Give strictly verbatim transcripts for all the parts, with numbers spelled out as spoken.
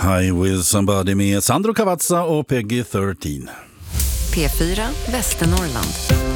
Hi with somebody med Sandro Cavazza och Peggy tretton. P fyra Västernorrland.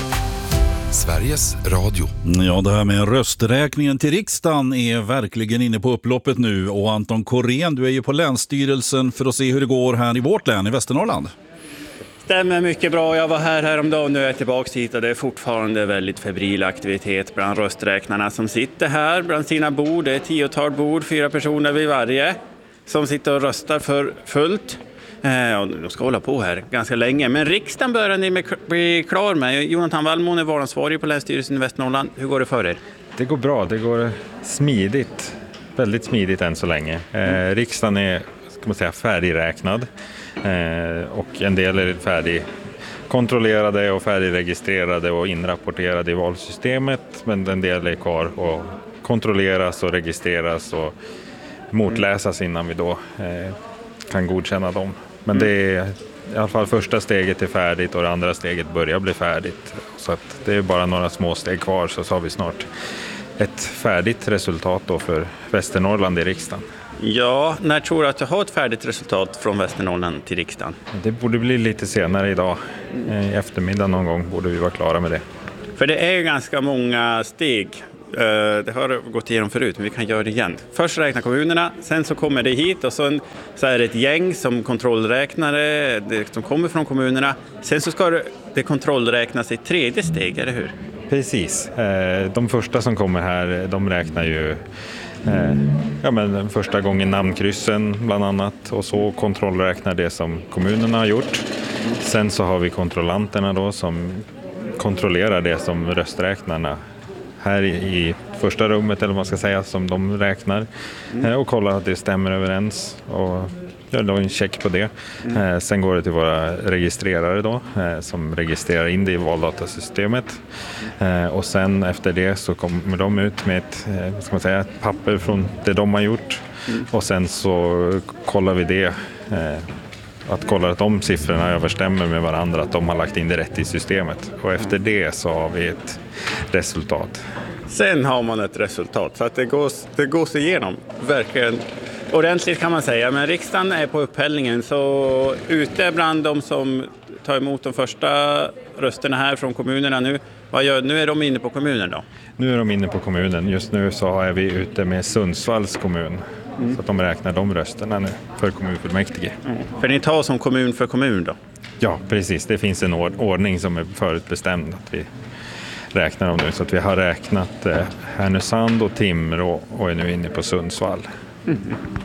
Sveriges Radio. Ja, det här med rösträkningen till riksdagen är verkligen inne på upploppet nu. Och Anton Korén, du är ju på Länsstyrelsen för att se hur det går här i vårt län i Västernorrland. Stämmer mycket bra. Jag var här häromdagen, nu är jag tillbaka hit och det är fortfarande väldigt febril aktivitet bland rösträknarna som sitter här bland sina bord. Det är tiotal bord, fyra personer vid varje som sitter och röstar för fullt. Eh, och de ska hålla på här ganska länge. Men riksdagen börjar ni med, bli klar med. Jonathan Wallmon är varansvarig på Länsstyrelsen i Västernorrland. Hur går det för er? Det går bra, det går smidigt. Väldigt smidigt än så länge. Eh, riksdagen är, ska man säga, färdigräknad. Eh, och en del är färdigkontrollerade och färdigregistrerade och inrapporterade i valsystemet. Men en del är kvar och kontrolleras och registreras och motläsas innan vi då eh, kan godkänna dem. Men det är i alla fall första steget är färdigt och det andra steget börjar bli färdigt. Så att det är bara några små steg kvar, så har vi snart ett färdigt resultat då för Västernorrland i riksdagen. Ja, när tror du att du har ett färdigt resultat från Västernorrland till riksdagen? Det borde bli lite senare idag. I eftermiddag någon gång borde vi vara klara med det. För det är ju ganska många steg. Det har gått igenom förut, men vi kan göra det igen. Först räknar kommunerna, sen så kommer det hit och sen så är det ett gäng som kontrollräknare som kommer från kommunerna. Sen så ska det kontrollräknas i tredje steg, eller hur? Precis. De första som kommer här, de räknar ju ja, men första gången namnkryssen bland annat, och så kontrollräknar det som kommunerna har gjort. Sen så har vi kontrollanterna då som kontrollerar det som rösträknarna här i första rummet, eller vad man ska säga, som de räknar och kollar att det stämmer överens och gör då en check på det. Mm. Sen går det till våra registrerare då, som registrerar in det i valdatasystemet. Och sen efter det så kommer de ut med ett, ska man säga, ett papper från det de har gjort. Mm. Och sen så kollar vi det, att kolla att de siffrorna överstämmer med varandra, att de har lagt in det rätt i systemet. Och efter det så har vi ett resultat. Sen har man ett resultat, så att det går, det går sig igenom verkligen ordentligt, kan man säga. Men riksdagen är på upphällningen, så ute bland de som tar emot de första rösterna här från kommunerna nu, vad gör, nu är de inne på kommunen då? Nu är de inne på kommunen. Just nu så är vi ute med Sundsvalls kommun. Mm. Så att de räknar de rösterna nu för kommunfullmäktige. Mm. För ni tar som kommun för kommun då? Ja, precis. Det finns en ordning som är förutbestämd att vi räknar dem nu. Så att vi har räknat eh, Härnösand och Timrå och är nu inne på Sundsvall. Mm.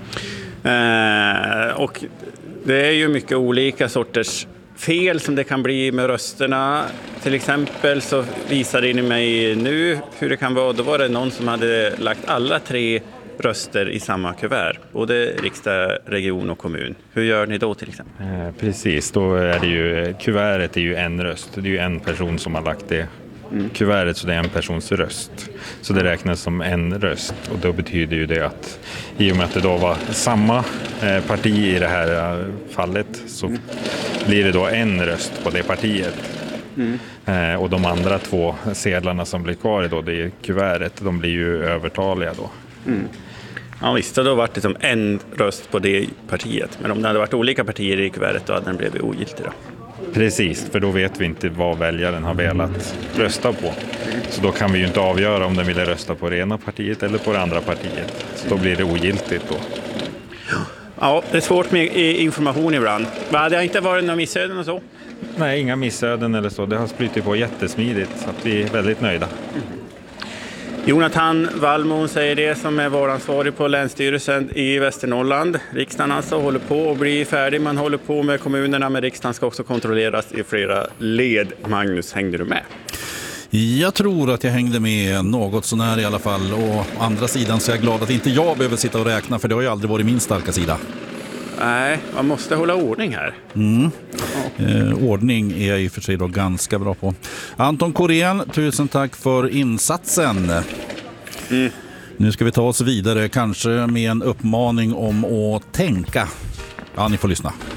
Eh, och det är ju mycket olika sorters fel som det kan bli med rösterna. Till exempel så visade ni mig nu hur det kan vara. Då var det någon som hade lagt alla tre röster i samma kuvert, både riksdag, region och kommun. Hur gör ni då till exempel? Eh, precis, då är det ju, kuvertet är ju en röst. Det är ju en person som har lagt det mm. kuvertet, så det är en persons röst. Så det räknas som en röst, och då betyder ju det att i och med att det då var samma eh, parti i det här eh, fallet, så mm. blir det då en röst på det partiet. Mm. Eh, och de andra två sedlarna som blir kvar då, det är kuvertet, de blir ju övertaliga då. Mm. Ja visst, då var det som en röst på det partiet. Men om det hade varit olika partier i kuvertet, då hade den blivit ogiltig då. Precis, för då vet vi inte vad väljaren har velat rösta på. Så då kan vi ju inte avgöra om den ville rösta på det ena partiet eller på det andra partiet. Så då blir det ogiltigt då. Ja, det är svårt med information ibland. Men det har inte varit några missöden och så? Nej, inga missöden eller så. Det har splyttit på jättesmidigt, så att vi är väldigt nöjda. Mm. Jonathan Wallmon säger det, som är varansvarig på Länsstyrelsen i Västernorrland. Riksdagen alltså håller på att bli färdig. Man håller på med kommunerna, men riksdagen ska också kontrolleras i flera led. Magnus, hängde du med? Jag tror att jag hängde med något sånär i alla fall. Och å andra sidan så är jag glad att inte jag behöver sitta och räkna, för det har ju aldrig varit min starka sida. Nej, man måste hålla ordning här. Mm. Eh, ordning är jag i och för sig då ganska bra på. Anton Korén, tusen tack för insatsen. Mm. Nu ska vi ta oss vidare, kanske med en uppmaning om att tänka. Ja, ni får lyssna.